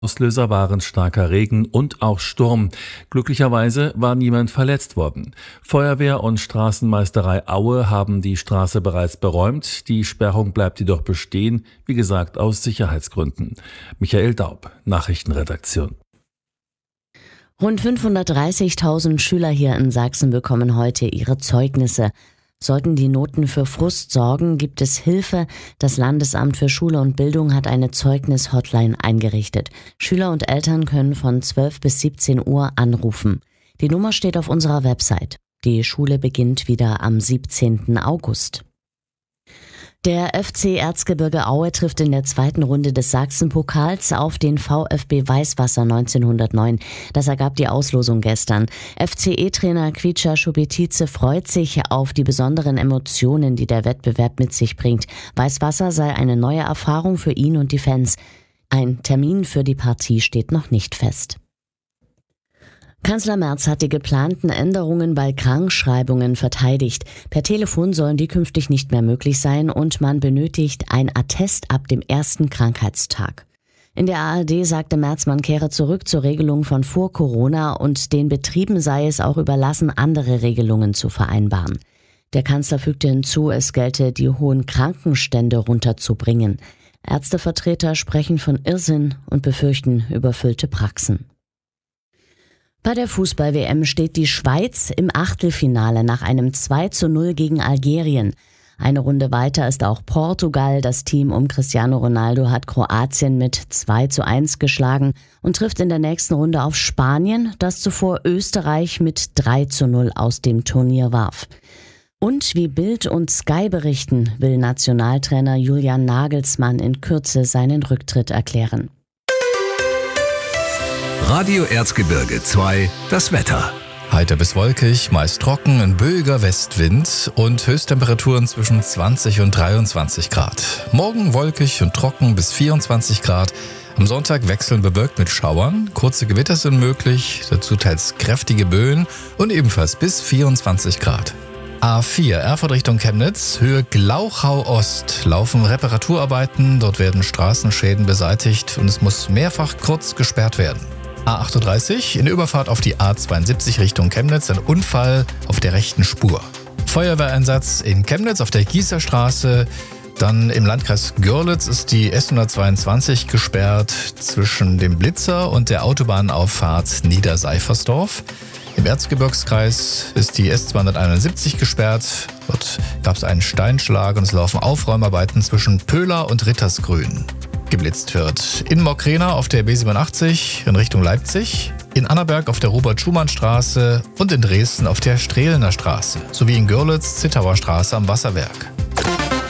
Auslöser waren starker Regen und auch Sturm. Glücklicherweise war niemand verletzt worden. Feuerwehr und Straßenmeisterei Aue haben die Straße bereits beräumt. Die Sperrung bleibt jedoch bestehen, wie gesagt aus Sicherheitsgründen. Michael Daub, Nachrichtenredaktion. Rund 530.000 Schüler hier in Sachsen bekommen heute ihre Zeugnisse. Sollten die Noten für Frust sorgen, gibt es Hilfe. Das Landesamt für Schule und Bildung hat eine Zeugnis-Hotline eingerichtet. Schüler und Eltern können von 12 bis 17 Uhr anrufen. Die Nummer steht auf unserer Website. Die Schule beginnt wieder am 17. August. Der FC Erzgebirge Aue trifft in der zweiten Runde des Sachsenpokals auf den VfB Weißwasser 1909. Das ergab die Auslosung gestern. FCE-Trainer Kvicha Schubetice freut sich auf die besonderen Emotionen, die der Wettbewerb mit sich bringt. Weißwasser sei eine neue Erfahrung für ihn und die Fans. Ein Termin für die Partie steht noch nicht fest. Kanzler Merz hat die geplanten Änderungen bei Krankschreibungen verteidigt. Per Telefon sollen die künftig nicht mehr möglich sein und man benötigt ein Attest ab dem ersten Krankheitstag. In der ARD sagte Merz, man kehre zurück zur Regelung von vor Corona und den Betrieben sei es auch überlassen, andere Regelungen zu vereinbaren. Der Kanzler fügte hinzu, es gelte, die hohen Krankenstände runterzubringen. Ärztevertreter sprechen von Irrsinn und befürchten überfüllte Praxen. Bei der Fußball-WM steht die Schweiz im Achtelfinale nach einem 2:0 gegen Algerien. Eine Runde weiter ist auch Portugal. Das Team um Cristiano Ronaldo hat Kroatien mit 2:1 geschlagen und trifft in der nächsten Runde auf Spanien, das zuvor Österreich mit 3:0 aus dem Turnier warf. Und wie Bild und Sky berichten, will Nationaltrainer Julian Nagelsmann in Kürze seinen Rücktritt erklären. Radio Erzgebirge 2, das Wetter. Heiter bis wolkig, meist trocken, ein böiger Westwind und Höchsttemperaturen zwischen 20 und 23 Grad. Morgen wolkig und trocken bis 24 Grad. Am Sonntag wechselnd bewölkt mit Schauern. Kurze Gewitter sind möglich, dazu teils kräftige Böen und ebenfalls bis 24 Grad. A4 Erfurt Richtung Chemnitz, Höhe Glauchau Ost, laufen Reparaturarbeiten. Dort werden Straßenschäden beseitigt und es muss mehrfach kurz gesperrt werden. A38, in der Überfahrt auf die A72 Richtung Chemnitz, ein Unfall auf der rechten Spur. Feuerwehreinsatz in Chemnitz auf der Gießerstraße. Dann im Landkreis Görlitz ist die S122 gesperrt zwischen dem Blitzer und der Autobahnauffahrt Niederseifersdorf. Im Erzgebirgskreis ist die S271 gesperrt. Dort gab es einen Steinschlag und es laufen Aufräumarbeiten zwischen Pöhler und Rittersgrün. Geblitzt wird in Mockrena auf der B87 in Richtung Leipzig, in Annaberg auf der Robert-Schumann-Straße und in Dresden auf der Strehlener Straße, sowie in Görlitz Zittauer Straße am Wasserwerk.